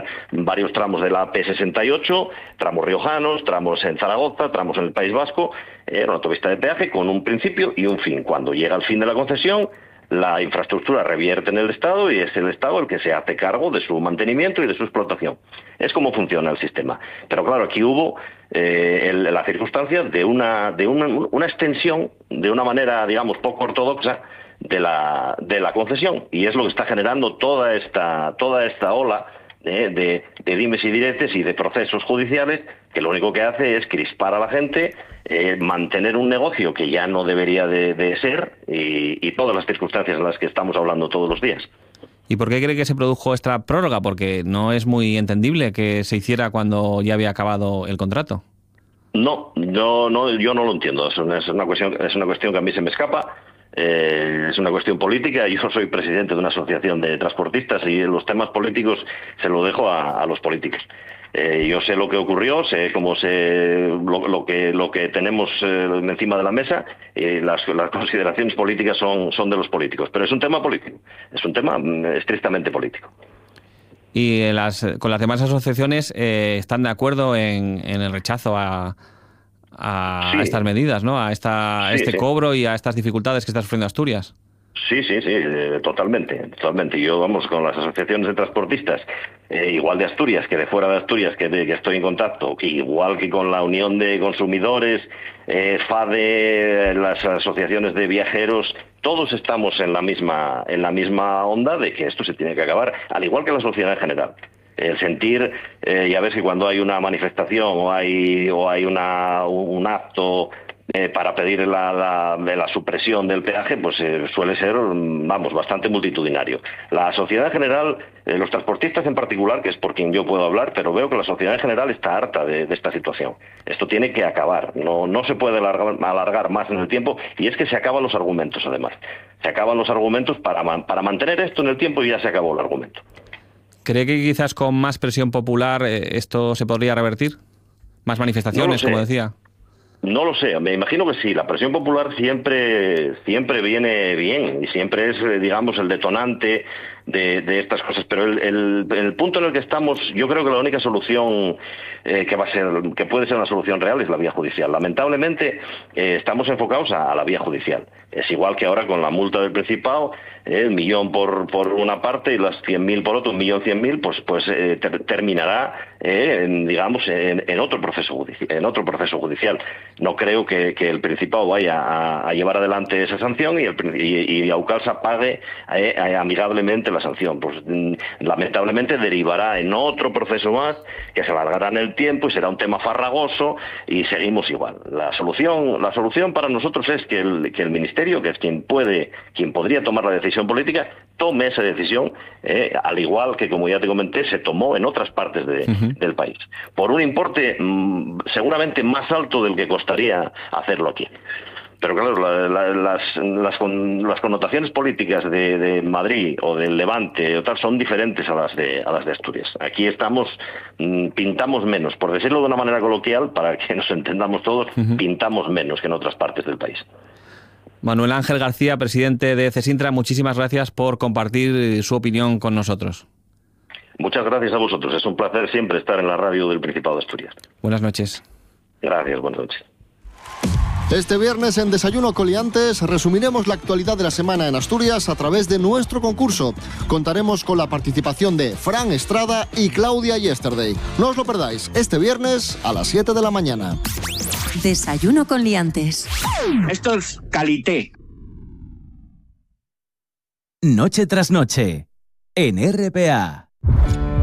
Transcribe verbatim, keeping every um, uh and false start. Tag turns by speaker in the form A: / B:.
A: varios tramos de la A P sesenta y ocho, tramos riojanos, tramos en Zaragoza, tramos en el País Vasco, eh, una autopista de peaje con un principio y un fin. Cuando llega el fin de la concesión, la infraestructura revierte en el Estado y es el Estado el que se hace cargo de su mantenimiento y de su explotación. Es como funciona el sistema. Pero claro, aquí hubo eh, el, la circunstancia de una de una, una extensión de una manera, digamos, poco ortodoxa de la de la concesión, y es lo que está generando toda esta toda esta ola de, de, de dimes y diretes y de procesos judiciales que lo único que hace es crispar a la gente, eh, mantener un negocio que ya no debería de, de ser y, y todas las circunstancias en las que estamos hablando todos los días.
B: ¿Y por qué cree que se produjo esta prórroga? Porque no es muy entendible que se hiciera cuando ya había acabado el contrato.
A: No, yo no, yo no lo entiendo. Es una, es una cuestión, es una cuestión que a mí se me escapa. Eh, es una cuestión política. Yo soy presidente de una asociación de transportistas y los temas políticos se los dejo a, a los políticos. Eh, yo sé lo que ocurrió, sé cómo se lo, lo que lo que tenemos eh, encima de la mesa, y las, las consideraciones políticas son son de los políticos, pero es un tema político, es un tema estrictamente político.
B: Y las, con las demás asociaciones eh, están de acuerdo en, en el rechazo a, a, sí. a estas medidas, ¿no? A esta a sí, este sí. cobro y a estas dificultades que está sufriendo Asturias.
A: Sí, sí, sí, eh, totalmente, totalmente. Yo, vamos, con las asociaciones de transportistas, eh, igual de Asturias que de fuera de Asturias, que, de, que estoy en contacto, igual que con la Unión de Consumidores, eh, FADE, las asociaciones de viajeros, todos estamos en la misma en la misma onda de que esto se tiene que acabar, al igual que la sociedad en general. El sentir, eh, ya ves que cuando hay una manifestación o hay o hay una un acto Eh, para pedir la, la, la supresión del peaje, pues eh, suele ser, vamos, bastante multitudinario. La sociedad en general, eh, los transportistas en particular, que es por quien yo puedo hablar, pero veo que la sociedad en general está harta de, de esta situación. Esto tiene que acabar, no, no se puede alargar, alargar más en el tiempo, y es que se acaban los argumentos, además. Se acaban los argumentos para, para mantener esto en el tiempo y ya se acabó el argumento.
B: ¿Cree que quizás con más presión popular eh, esto se podría revertir? ¿Más manifestaciones,
A: no
B: como decía?
A: No lo sé, me imagino que sí. La presión popular siempre siempre viene bien y siempre es, digamos, el detonante de, de estas cosas. Pero el, el, el punto en el que estamos, yo creo que la única solución eh, que va a ser, que puede ser una solución real, es la vía judicial. Lamentablemente eh, estamos enfocados a, a la vía judicial. Es igual que ahora con la multa del Principado, eh, el millón por por una parte y las cien mil por otro, un millón cien mil, pues pues eh, ter, terminará, eh, en, digamos, en, en otro proceso judicial, en otro proceso judicial. No creo que, que el Principado vaya a, a llevar adelante esa sanción y, el, y, y Aucalsa pague eh, amigablemente la sanción. Pues lamentablemente derivará en otro proceso más que se alargará en el tiempo y será un tema farragoso y seguimos igual. La solución, la solución para nosotros es que el, que el Ministerio, que es quien puede, quien podría tomar la decisión política, tome esa decisión, eh, al igual que, como ya te comenté, se tomó en otras partes de, uh-huh. del país, por un importe mmm, seguramente más alto del que costaría hacerlo aquí. Pero claro, la, la, las, las, con, las connotaciones políticas de, de Madrid o del Levante o tal son diferentes a las de a las de Asturias. Aquí estamos, mmm, pintamos menos, por decirlo de una manera coloquial, para que nos entendamos todos, uh-huh. pintamos menos que en otras partes del país.
B: Manuel Ángel García, presidente de CESINTRA, muchísimas gracias por compartir su opinión con nosotros.
A: Muchas gracias a vosotros. Es un placer siempre estar en la radio del Principado de Asturias.
B: Buenas noches.
A: Gracias, buenas noches.
C: Este viernes en Desayuno Coliantes resumiremos la actualidad de la semana en Asturias a través de nuestro concurso. Contaremos con la participación de Fran Estrada y Claudia Yesterday. No os lo perdáis, este viernes a las siete de la mañana.
D: Desayuno con liantes.
E: Esto es calité.
F: Noche tras noche, en R P A.